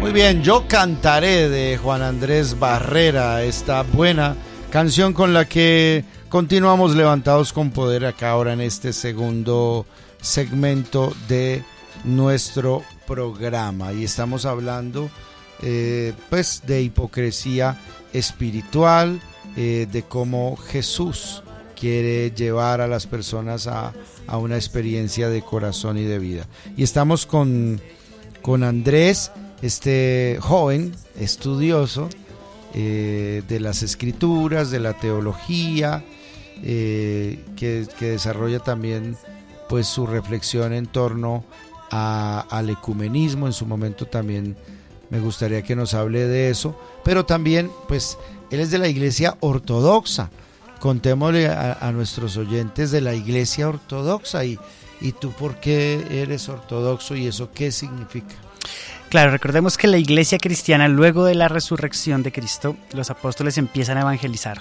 Muy bien, Yo Cantaré de Juan Andrés Barrera, esta buena canción con la que continuamos levantados con poder acá ahora en este segundo segmento de nuestro programa. Y estamos hablando pues de hipocresía espiritual, de cómo Jesús quiere llevar a las personas a una experiencia de corazón y de vida. Y estamos con Andrés, este joven estudioso de las escrituras, de la teología, que desarrolla también pues su reflexión en torno al ecumenismo. En su momento también me gustaría que nos hable de eso, pero también pues él es de la Iglesia Ortodoxa. Contémosle a nuestros oyentes de la Iglesia Ortodoxa y tú por qué eres ortodoxo y eso qué significa. Claro, recordemos que la Iglesia cristiana, luego de la resurrección de Cristo, los apóstoles empiezan a evangelizar.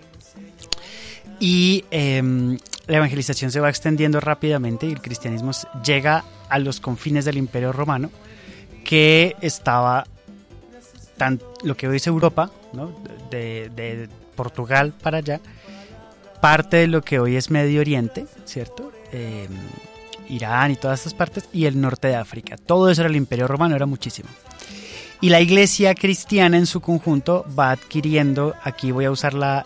Y la evangelización se va extendiendo rápidamente y el cristianismo llega a los confines del Imperio Romano, que estaba lo que hoy es Europa, ¿no? de Portugal para allá, parte de lo que hoy es Medio Oriente, ¿cierto? Irán y todas estas partes, y el norte de África. Todo eso era el Imperio Romano, era muchísimo. Y la iglesia cristiana en su conjunto va adquiriendo, aquí voy a usar la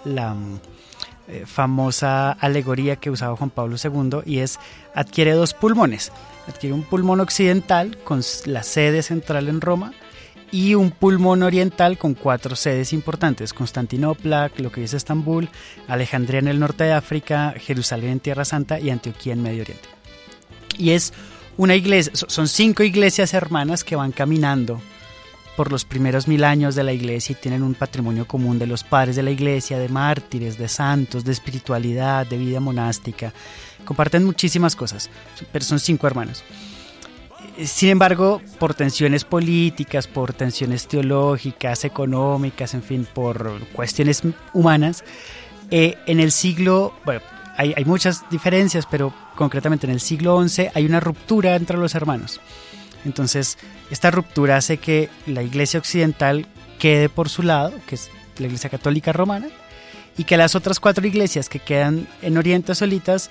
famosa alegoría que usaba Juan Pablo II, y es, adquiere dos pulmones. Adquiere un pulmón occidental con la sede central en Roma y un pulmón oriental con 4 sedes importantes: Constantinopla, lo que es Estambul, Alejandría en el norte de África, Jerusalén en Tierra Santa y Antioquía en Medio Oriente. Y es una iglesia, son 5 iglesias hermanas que van caminando por los primeros 1000 años de la iglesia y tienen un patrimonio común de los padres de la iglesia, de mártires, de santos, de espiritualidad, de vida monástica. Comparten muchísimas cosas, pero son 5 hermanos. Sin embargo, por tensiones políticas, por tensiones teológicas, económicas, en fin, por cuestiones humanas, en el siglo, bueno, hay muchas diferencias, pero concretamente en el siglo XI hay una ruptura entre los hermanos. Entonces, esta ruptura hace que la iglesia occidental quede por su lado, que es la iglesia católica romana, y que las otras 4 iglesias que quedan en Oriente solitas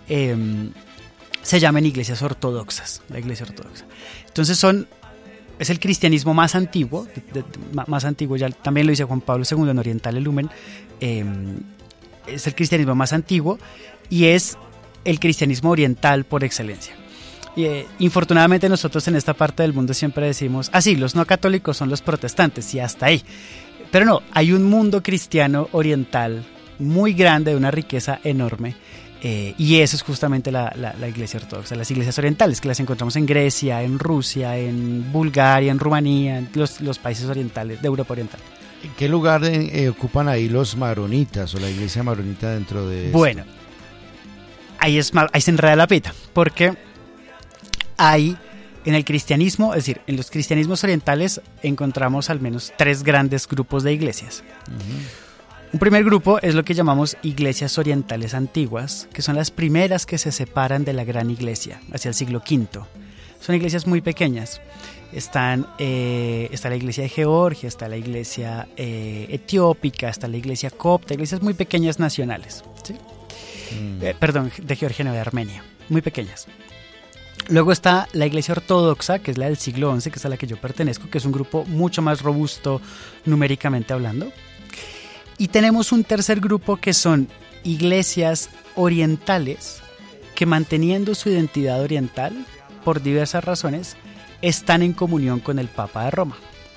se llamen iglesias ortodoxas, la iglesia ortodoxa. Entonces es el cristianismo más antiguo, más antiguo, ya también lo dice Juan Pablo II en Orientale Lumen, es el cristianismo más antiguo y es el cristianismo oriental por excelencia. Infortunadamente nosotros en esta parte del mundo siempre decimos, sí, los no católicos son los protestantes y hasta ahí. Pero no, hay un mundo cristiano oriental muy grande, de una riqueza enorme, y eso es justamente la iglesia ortodoxa, las iglesias orientales, que las encontramos en Grecia, en Rusia, en Bulgaria, en Rumanía, en los países orientales, de Europa Oriental. ¿En qué lugar ocupan ahí los maronitas o la iglesia maronita dentro de esto? Bueno, ahí se enreda la pita, porque hay en el cristianismo, es decir, en los cristianismos orientales encontramos al menos 3 grandes grupos de iglesias. Uh-huh. Un primer grupo es lo que llamamos iglesias orientales antiguas, que son las primeras que se separan de la gran iglesia hacia el siglo V. Son iglesias muy pequeñas. Está la iglesia de Georgia, está la iglesia etiópica, está la iglesia copta, iglesias muy pequeñas nacionales, ¿sí? De Georgia, no, de Armenia, muy pequeñas. Luego está la iglesia ortodoxa, que es la del siglo XI, que es a la que yo pertenezco, que es un grupo mucho más robusto numéricamente hablando. Y tenemos un tercer grupo que son iglesias orientales que, manteniendo su identidad oriental por diversas razones, están en comunión con el Papa de Roma.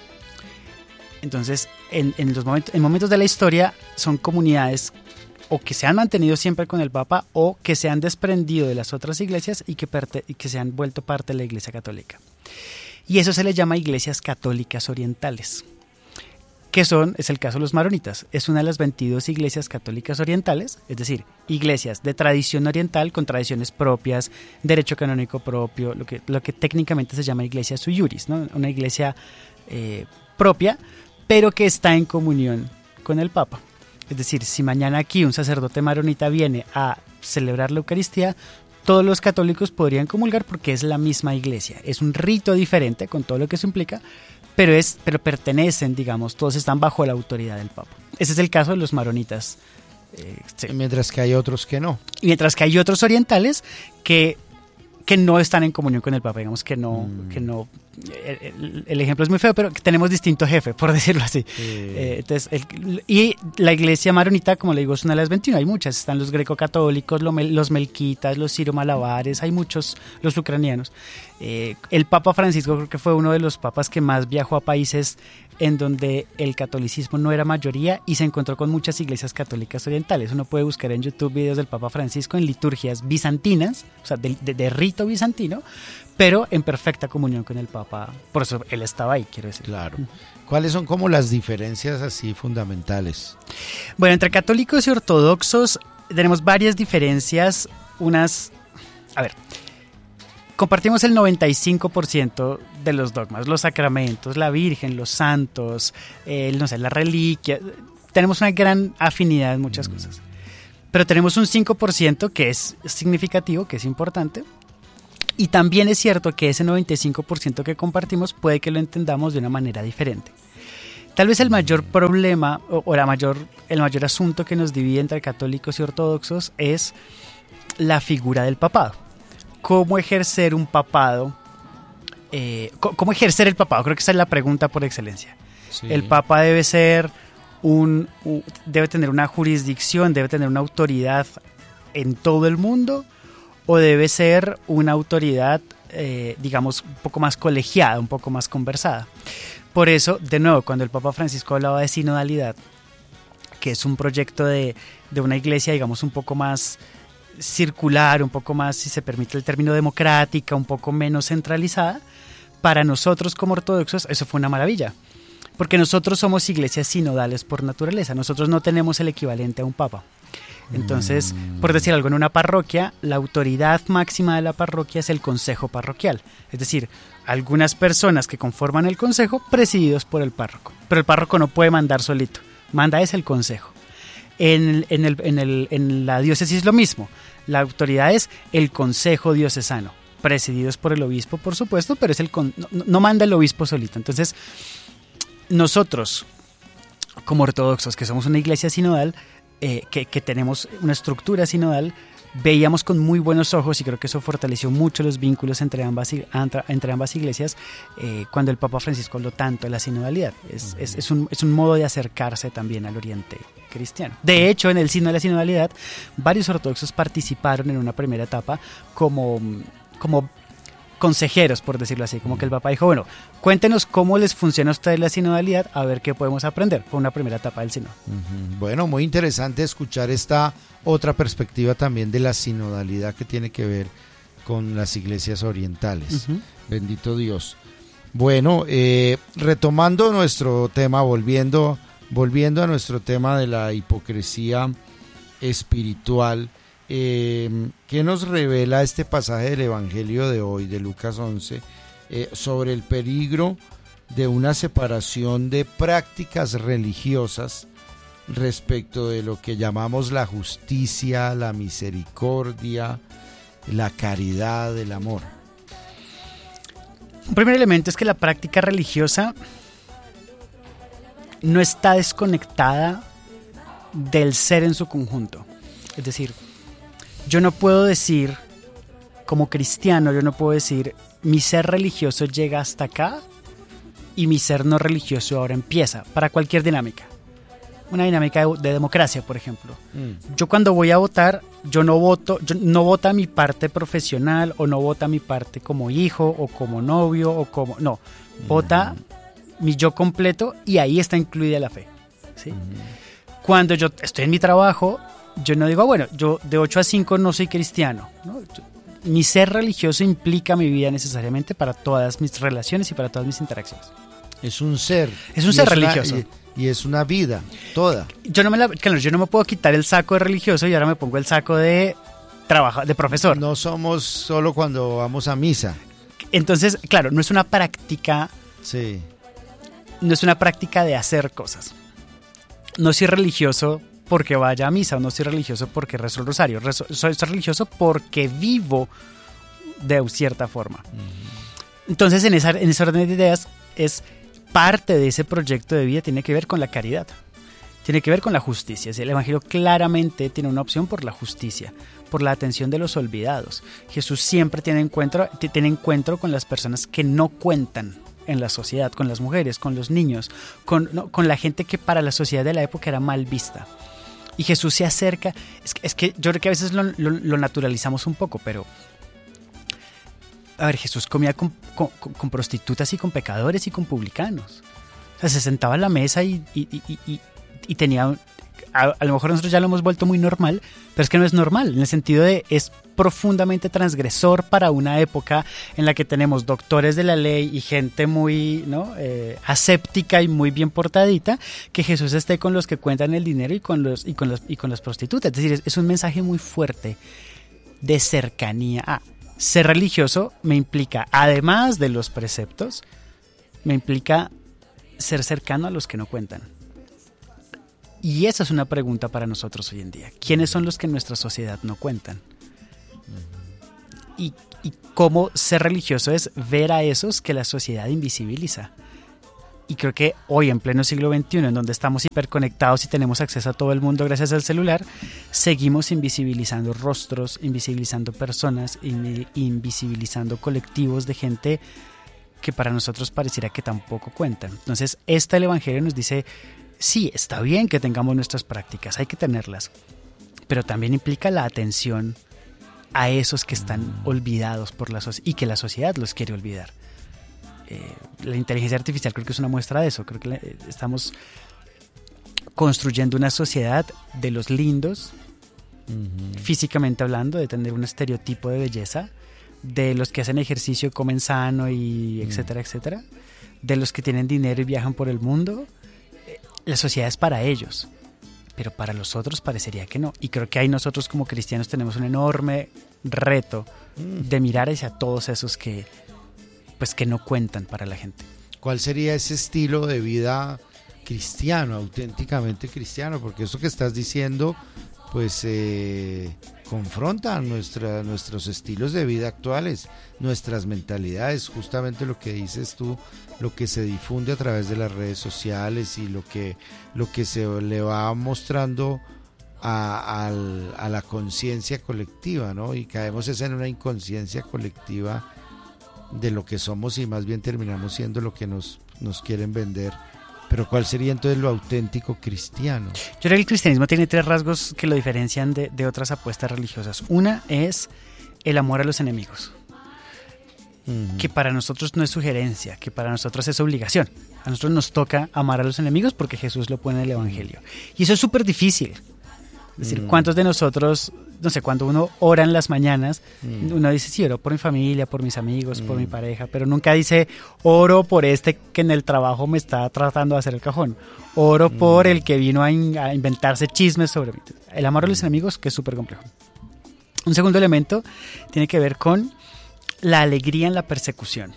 Entonces, en momentos de la historia son comunidades o que se han mantenido siempre con el Papa o que se han desprendido de las otras iglesias y que se han vuelto parte de la Iglesia Católica. Y eso se les llama iglesias católicas orientales, que es el caso de los maronitas. Es una de las 22 iglesias católicas orientales, es decir, iglesias de tradición oriental con tradiciones propias, derecho canónico propio, lo que técnicamente se llama iglesia sui iuris, ¿no? Una iglesia propia, pero que está en comunión con el Papa. Es decir, si mañana aquí un sacerdote maronita viene a celebrar la Eucaristía, todos los católicos podrían comulgar porque es la misma iglesia. Es un rito diferente con todo lo que eso implica, pero pertenecen, digamos, todos están bajo la autoridad del Papa. Ese es el caso de los maronitas. Sí. Mientras que hay otros que no. Mientras que hay otros orientales que no están en comunión con el Papa, digamos que no. El ejemplo es muy feo, pero que tenemos distinto jefe, por decirlo así. Entonces, y la iglesia maronita, como le digo, es una de las 21, hay muchas, están los greco-católicos, los melquitas, los siro-malabares, hay muchos, los ucranianos. El Papa Francisco creo que fue uno de los papas que más viajó a países en donde el catolicismo no era mayoría y se encontró con muchas iglesias católicas orientales. Uno puede buscar en YouTube videos del Papa Francisco en liturgias bizantinas, o sea, de rito bizantino, pero en perfecta comunión con el Papa. Por eso él estaba ahí, quiero decir. Claro. ¿Cuáles son como las diferencias así fundamentales? Bueno, entre católicos y ortodoxos tenemos varias diferencias. Compartimos el 95% de los dogmas, los sacramentos, la Virgen, los santos, la reliquia. Tenemos una gran afinidad en muchas cosas. Pero tenemos un 5% que es significativo, que es importante. Y también es cierto que ese 95% que compartimos puede que lo entendamos de una manera diferente. Tal vez el mayor problema el mayor asunto que nos divide entre católicos y ortodoxos es la figura del papado. ¿Cómo ejercer un papado? ¿Cómo ejercer el papado? Creo que esa es la pregunta por excelencia. Sí. El papa debe ser debe tener una jurisdicción, debe tener una autoridad en todo el mundo, o debe ser una autoridad, digamos, un poco más colegiada, un poco más conversada. Por eso, de nuevo, cuando el Papa Francisco hablaba de sinodalidad, que es un proyecto de una iglesia, digamos, un poco más circular, un poco más, si se permite el término, democrática, un poco menos centralizada, para nosotros como ortodoxos eso fue una maravilla, porque nosotros somos iglesias sinodales por naturaleza, nosotros no tenemos el equivalente a un papa. Entonces, por decir algo, en una parroquia, la autoridad máxima de la parroquia es el consejo parroquial, es decir, algunas personas que conforman el consejo presididos por el párroco, pero el párroco no puede mandar solito, manda es el consejo. En la diócesis lo mismo, la autoridad es el consejo diocesano, presididos por el obispo, por supuesto, pero no manda el obispo solito. Entonces, nosotros, como ortodoxos, que somos una iglesia sinodal, que tenemos una estructura sinodal, veíamos con muy buenos ojos, y creo que eso fortaleció mucho los vínculos entre ambas iglesias, cuando el Papa Francisco habló tanto de la sinodalidad. Es un modo de acercarse también al oriente cristiano. De hecho, en el signo de la sinodalidad, varios ortodoxos participaron en una primera etapa como consejeros, por decirlo así, como que el Papa dijo, bueno, cuéntenos cómo les funciona a ustedes la sinodalidad, a ver qué podemos aprender. Fue una primera etapa del sínodo. Bueno, muy interesante escuchar esta otra perspectiva también de la sinodalidad que tiene que ver con las iglesias orientales. Bendito Dios. Bueno, retomando nuestro tema, volviendo a nuestro tema de la hipocresía espiritual, ¿qué nos revela este pasaje del Evangelio de hoy, de Lucas 11, sobre el peligro de una separación de prácticas religiosas respecto de lo que llamamos la justicia, la misericordia, la caridad, el amor? Un primer elemento es que la práctica religiosa no está desconectada del ser en su conjunto. Es decir, yo no puedo decir, como cristiano, mi ser religioso llega hasta acá y mi ser no religioso ahora empieza, para cualquier dinámica. Una dinámica de democracia, por ejemplo. Yo cuando voy a votar, no vota mi parte profesional, o no vota mi parte como hijo o como novio vota mi yo completo, y ahí está incluida la fe, ¿sí? Cuando yo estoy en mi trabajo, yo no digo, bueno, yo de 8 a 5 no soy cristiano, ¿no? Mi ser religioso implica mi vida necesariamente para todas mis relaciones y para todas mis interacciones. Es un ser. Es un ser religioso. Y es una vida, toda. Yo no me puedo quitar el saco de religioso y ahora me pongo el saco de profesor. No somos solo cuando vamos a misa. Entonces, claro, no es una práctica. Sí. No es una práctica de hacer cosas. No soy religioso porque vaya a misa, o no soy religioso porque rezo el rosario. Soy religioso porque vivo de cierta forma. Entonces, en ese orden de ideas, es parte de ese proyecto de vida tiene que ver con la caridad, tiene que ver con la justicia. El Evangelio claramente tiene una opción por la justicia, por la atención de los olvidados. Jesús siempre tiene encuentro con las personas que no cuentan en la sociedad, con las mujeres, con los niños, con la gente que para la sociedad de la época era mal vista. Y Jesús se acerca, es que yo creo que a veces lo naturalizamos un poco, pero a ver, Jesús comía con prostitutas y con pecadores y con publicanos. O sea, se sentaba a la mesa y tenía, a lo mejor nosotros ya lo hemos vuelto muy normal, pero es que no es normal, en el sentido de es profundamente transgresor para una época en la que tenemos doctores de la ley y gente muy aséptica y muy bien portadita, que Jesús esté con los que cuentan el dinero y con las prostitutas. Es decir, es un mensaje muy fuerte de cercanía. Ser religioso me implica, además de los preceptos, me implica ser cercano a los que no cuentan. Y esa es una pregunta para nosotros hoy en día. ¿Quiénes son los que en nuestra sociedad no cuentan? Y cómo ser religioso es ver a esos que la sociedad invisibiliza. Y creo que hoy, en pleno siglo XXI, en donde estamos hiperconectados y tenemos acceso a todo el mundo gracias al celular, seguimos invisibilizando rostros, invisibilizando personas, invisibilizando colectivos de gente que para nosotros pareciera que tampoco cuentan. Entonces, el Evangelio nos dice, sí, está bien que tengamos nuestras prácticas, hay que tenerlas, pero también implica la atención a esos que están olvidados por la sociedad y que la sociedad los quiere olvidar. La inteligencia artificial creo que es una muestra de eso. Creo que estamos construyendo una sociedad de los lindos, físicamente hablando, de tener un estereotipo de belleza, de los que hacen ejercicio, comen sano y etcétera, etcétera, de los que tienen dinero y viajan por el mundo. La sociedad es para ellos, pero para los otros parecería que no. Y creo que ahí nosotros como cristianos tenemos un enorme reto de mirar hacia todos esos que no cuentan para la gente. ¿Cuál sería ese estilo de vida cristiano, auténticamente cristiano? Porque eso que estás diciendo, pues confronta nuestros estilos de vida actuales, nuestras mentalidades, justamente lo que dices tú, lo que se difunde a través de las redes sociales y lo que se le va mostrando a la conciencia colectiva, ¿no? Y caemos en una inconsciencia colectiva de lo que somos y más bien terminamos siendo lo que nos quieren vender. Pero ¿cuál sería entonces lo auténtico cristiano? Yo creo que el cristianismo tiene 3 rasgos que lo diferencian de otras apuestas religiosas. Una es el amor a los enemigos, que para nosotros no es sugerencia, que para nosotros es obligación. A nosotros nos toca amar a los enemigos porque Jesús lo pone en el Evangelio. Y eso es súper difícil. Es decir, ¿cuántos de nosotros, no sé, cuando uno ora en las mañanas, uno dice, sí, oro por mi familia, por mis amigos, por mi pareja, pero nunca dice, oro por que en el trabajo me está tratando de hacer el cajón, oro por el que vino a inventarse chismes sobre mí? El amor a los enemigos, que es súper complejo. Un segundo elemento tiene que ver con la alegría en la persecución.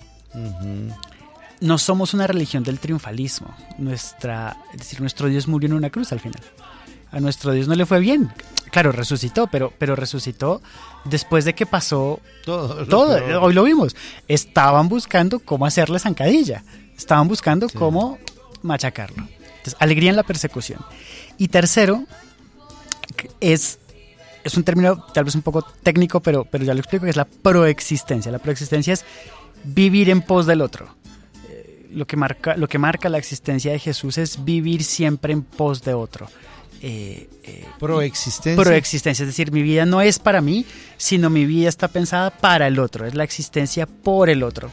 No somos una religión del triunfalismo. Es decir, nuestro Dios murió en una cruz al final. A nuestro Dios no le fue bien. Claro, resucitó, pero resucitó después de que pasó todo. Hoy lo vimos. Estaban buscando cómo hacerle zancadilla. Estaban buscando cómo machacarlo. Entonces, alegría en la persecución. Y tercero, es un término tal vez un poco técnico, pero ya lo explico, que es la proexistencia. La proexistencia es vivir en pos del otro. Lo que marca la existencia de Jesús es vivir siempre en pos de otro. Proexistencia, es decir, mi vida no es para mí, sino mi vida está pensada para el otro, es la existencia por el otro,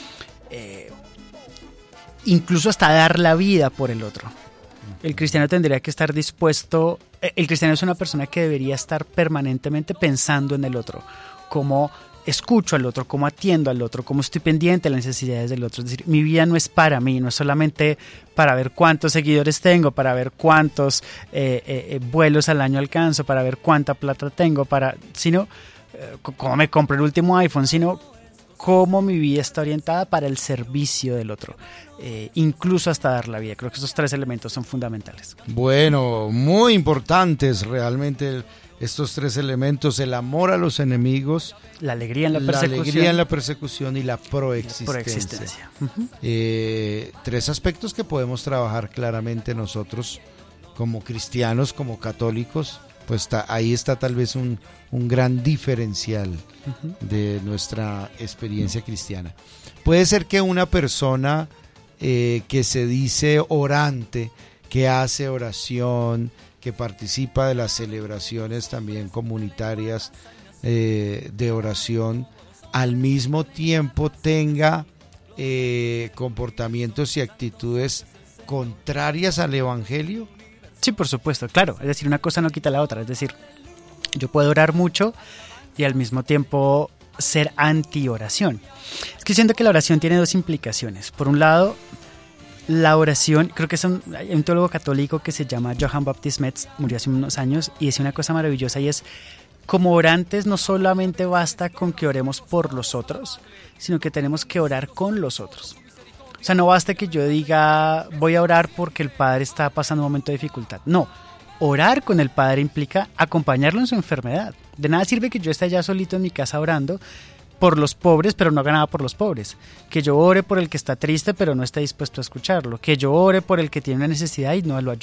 incluso hasta dar la vida por el otro. El cristiano tendría que estar dispuesto, el cristiano es una persona que debería estar permanentemente pensando en el otro, cómo escucho al otro, cómo atiendo al otro, cómo estoy pendiente de las necesidades del otro. Es decir, mi vida no es para mí, no es solamente para ver cuántos seguidores tengo, para ver cuántos vuelos al año alcanzo, para ver cuánta plata tengo, sino cómo me compro el último iPhone, sino cómo mi vida está orientada para el servicio del otro, incluso hasta dar la vida. Creo que esos 3 elementos son fundamentales. Bueno, muy importantes realmente estos tres elementos: el amor a los enemigos, la alegría en la persecución y la proexistencia. Uh-huh. Tres aspectos que podemos trabajar claramente nosotros como cristianos, como católicos. Pues ahí está tal vez un gran diferencial de nuestra experiencia cristiana. Puede ser que una persona que se dice orante, que hace oración, que participa de las celebraciones también comunitarias de oración, al mismo tiempo tenga comportamientos y actitudes contrarias al Evangelio. Sí, por supuesto, claro. Es decir, una cosa no quita la otra. Es decir, yo puedo orar mucho y al mismo tiempo ser anti-oración. Es que siento que la oración tiene dos implicaciones. Por un lado, la oración, creo que hay un teólogo católico que se llama Johann Baptist Metz, murió hace unos años, y decía una cosa maravillosa, y es: como orantes no solamente basta con que oremos por los otros, sino que tenemos que orar con los otros. O sea, no basta que yo diga voy a orar porque el padre está pasando un momento de dificultad. No, orar con el padre implica acompañarlo en su enfermedad. De nada sirve que yo esté allá solito en mi casa orando por los pobres, pero no haga nada por los pobres. Que yo ore por el que está triste, pero no está dispuesto a escucharlo. Que yo ore por el que tiene una necesidad y no lo ayude.